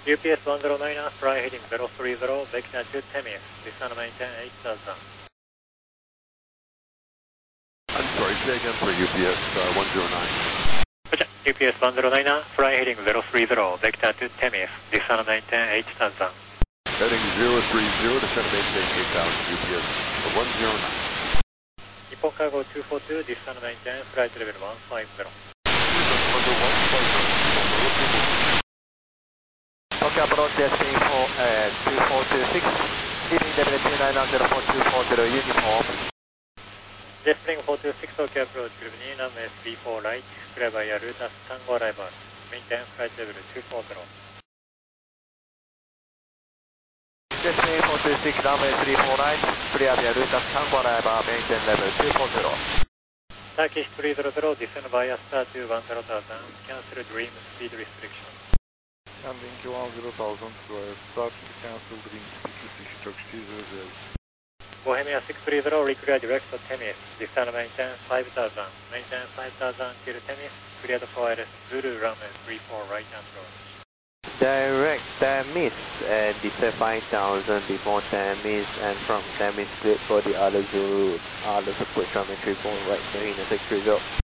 UPS 109, fly heading 030, vector to Temis, descend maintain 8000. I'm sorry, say again for UPS 109. UPS 109, fly heading 030, vector to Temis, descend maintain 8000. Heading 030, descend maintain 8000, UPS 109. Nippon Cargo 242, descend maintain, flight level 150. Tokyo approach destiny 2426, leaving level 2900 for 240 uniform. Destiny 426 Tokyo approach, level runway 34 right, clear by Arutas Tango arrival, maintain flight level 240. Destiny 426, runway 34 right, clear by Arutas Tango arrival, maintain level 240. Turkish 300, descend via star to 10,000, cancel Dream speed restriction. Landing 10,000, start to cancel Dream speed restriction, Turkish 300. Bohemia 630, reclear direct to Temis, descend maintain 5,000, maintain 5,000 till Temis, cleared for ILS Zulu runway 34 right approach. Direct Temis and descend 5,000 before Temis, and from Temis cleared for the other Zulu, other approach runway 34 right, Marina 630.